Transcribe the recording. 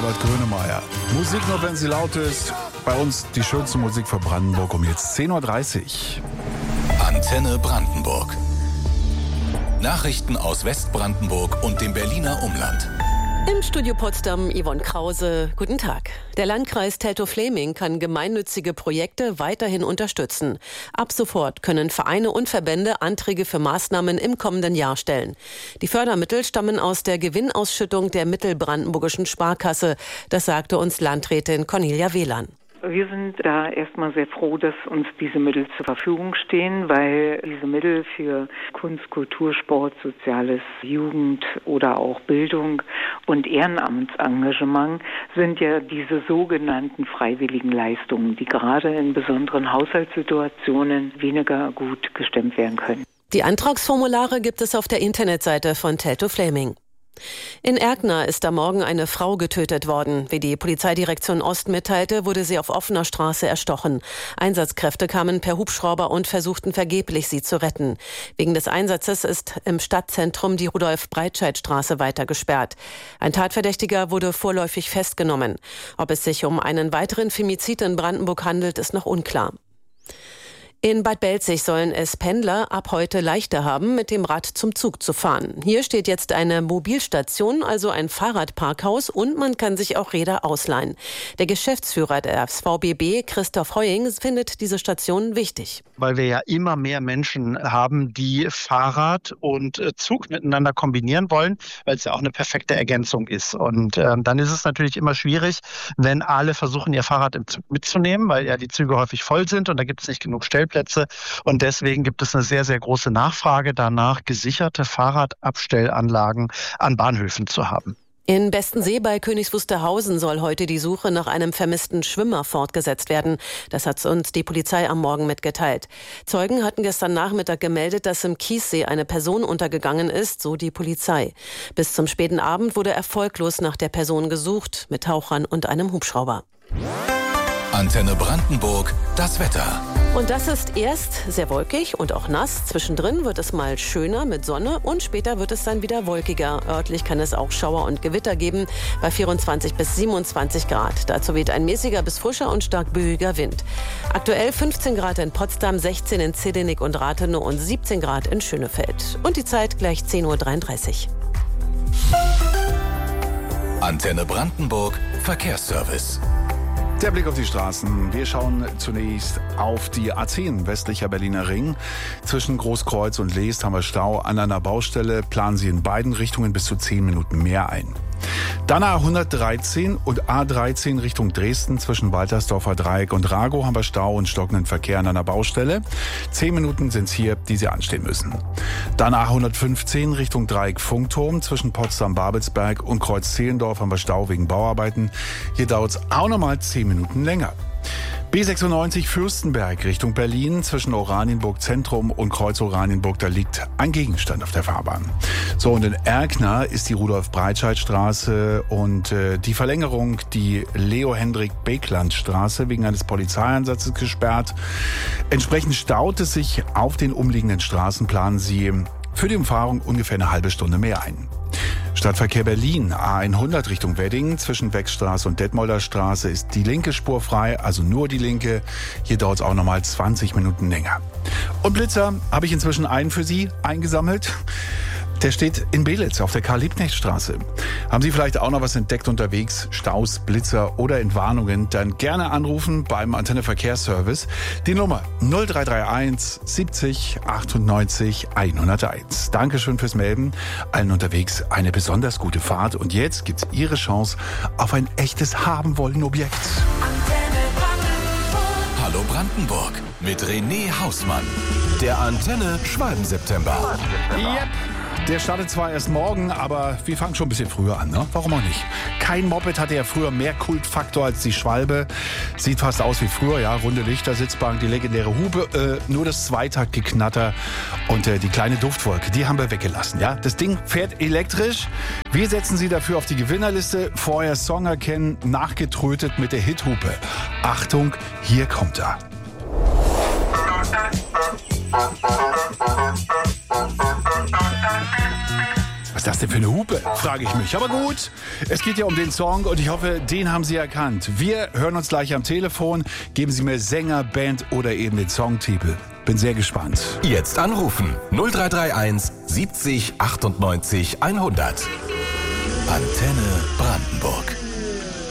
Herbert Grönemeyer. Musik nur, wenn sie laut ist. Bei uns die schönste Musik für Brandenburg um jetzt 10.30 Uhr. Antenne Brandenburg. Nachrichten aus Westbrandenburg und dem Berliner Umland. Im Studio Potsdam Yvonne Krause. Guten Tag. Der Landkreis Teltow-Fläming kann gemeinnützige Projekte weiterhin unterstützen. Ab sofort können Vereine und Verbände Anträge für Maßnahmen im kommenden Jahr stellen. Die Fördermittel stammen aus der Gewinnausschüttung der Mittelbrandenburgischen Sparkasse. Das sagte uns Landrätin Cornelia Wehlan. Wir sind da erstmal sehr froh, dass uns diese Mittel zur Verfügung stehen, weil diese Mittel für Kunst, Kultur, Sport, Soziales, Jugend oder auch Bildung und Ehrenamtsengagement sind ja diese sogenannten freiwilligen Leistungen, die gerade in besonderen Haushaltssituationen weniger gut gestemmt werden können. Die Antragsformulare gibt es auf der Internetseite von Teltow-Fläming. In Erkner ist am Morgen eine Frau getötet worden. Wie die Polizeidirektion Ost mitteilte, wurde sie auf offener Straße erstochen. Einsatzkräfte kamen per Hubschrauber und versuchten vergeblich, sie zu retten. Wegen des Einsatzes ist im Stadtzentrum die Rudolf-Breitscheid-Straße weiter gesperrt. Ein Tatverdächtiger wurde vorläufig festgenommen. Ob es sich um einen weiteren Femizid in Brandenburg handelt, ist noch unklar. In Bad Belzig sollen es Pendler ab heute leichter haben, mit dem Rad zum Zug zu fahren. Hier steht jetzt eine Mobilstation, also ein Fahrradparkhaus, und man kann sich auch Räder ausleihen. Der Geschäftsführer des VBB, Christoph Heuing, findet diese Station wichtig. Weil wir ja immer mehr Menschen haben, die Fahrrad und Zug miteinander kombinieren wollen, weil es ja auch eine perfekte Ergänzung ist. Und dann ist es natürlich immer schwierig, wenn alle versuchen, ihr Fahrrad im Zug mitzunehmen, weil ja die Züge häufig voll sind und da gibt es nicht genug Stellplätze. Und deswegen gibt es eine sehr, sehr große Nachfrage danach, gesicherte Fahrradabstellanlagen an Bahnhöfen zu haben. In Bestensee bei Königs Wusterhausen soll heute die Suche nach einem vermissten Schwimmer fortgesetzt werden. Das hat uns die Polizei am Morgen mitgeteilt. Zeugen hatten gestern Nachmittag gemeldet, dass im Kiessee eine Person untergegangen ist, so die Polizei. Bis zum späten Abend wurde erfolglos nach der Person gesucht, mit Tauchern und einem Hubschrauber. Antenne Brandenburg, das Wetter. Und das ist erst sehr wolkig und auch nass. Zwischendrin wird es mal schöner mit Sonne und später wird es dann wieder wolkiger. Örtlich kann es auch Schauer und Gewitter geben bei 24 bis 27 Grad. Dazu weht ein mäßiger bis frischer und stark böiger Wind. Aktuell 15 Grad in Potsdam, 16 in Zedenick und Rathenow und 17 Grad in Schönefeld. Und die Zeit gleich 10.33 Uhr. Antenne Brandenburg, Verkehrsservice. Der Blick auf die Straßen. Wir schauen zunächst auf die A10, westlicher Berliner Ring. Zwischen Großkreuz und Leest haben wir Stau. An einer Baustelle planen Sie in beiden Richtungen bis zu 10 Minuten mehr ein. Dann A113 und A13 Richtung Dresden. Zwischen Waltersdorfer Dreieck und Ragow haben wir Stau und stockenden Verkehr an einer Baustelle. 10 Minuten sind es hier, die Sie anstehen müssen. Dann A115 Richtung Dreieck Funkturm. Zwischen Potsdam-Babelsberg und Kreuz-Zehlendorf haben wir Stau wegen Bauarbeiten. Hier dauert es auch nochmal 10 Minuten länger. B96 Fürstenberg Richtung Berlin. Zwischen Oranienburg Zentrum und Kreuz Oranienburg, da liegt ein Gegenstand auf der Fahrbahn. So, und in Erkner ist die Rudolf-Breitscheid-Straße und die Verlängerung, die Leo-Hendrik-Beckland-Straße, wegen eines Polizeieinsatzes gesperrt. Entsprechend staut es sich auf den umliegenden Straßen. Planen Sie für die Umfahrung ungefähr eine halbe Stunde mehr ein. Stadtverkehr Berlin, A100 Richtung Wedding. Zwischen Weckstraße und Detmolder Straße ist die linke Spur frei, also nur die linke. Hier dauert es auch nochmal 20 Minuten länger. Und Blitzer habe ich inzwischen einen für Sie eingesammelt. Der steht in Belitz auf der Karl-Liebknecht-Straße. Haben Sie vielleicht auch noch was entdeckt unterwegs? Staus, Blitzer oder Entwarnungen? Dann gerne anrufen beim Antenne Verkehrsservice. Die Nummer 0331 70 98 101. Dankeschön fürs Melden. Allen unterwegs eine besonders gute Fahrt. Und jetzt gibt's Ihre Chance auf ein echtes Haben-Wollen-Objekt. Hallo Brandenburg mit René Hausmann. Der Antenne Schwalben-September. Yep. Der startet zwar erst morgen, aber wir fangen schon ein bisschen früher an, ne? Warum auch nicht? Kein Moped hatte ja früher mehr Kultfaktor als die Schwalbe. Sieht fast aus wie früher, ja. Runde Lichter, Sitzbank, die legendäre Hupe, nur das Zweitaktgeknatter und die kleine Duftwolke, die haben wir weggelassen, ja. Das Ding fährt elektrisch. Wir setzen Sie dafür auf die Gewinnerliste. Vorher Song erkennen, nachgetrötet mit der Hithupe. Achtung, hier kommt er. das denn für eine Hupe, frage ich mich. Aber gut, es geht ja um den Song und ich hoffe, den haben Sie erkannt. Wir hören uns gleich am Telefon. Geben Sie mir Sänger, Band oder eben den Songtitel. Bin sehr gespannt. Jetzt anrufen 0331 70 98 100. Antenne Brandenburg.